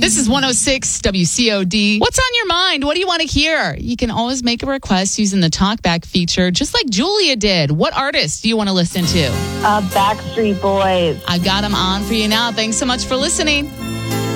This is 106 WCOD. What's on your mind? What do you want to hear? You can always make a request using the Talkback feature, just like Julia did. What artist do you want to listen to? Backstreet Boys. I've got them on for you now. Thanks so much for listening.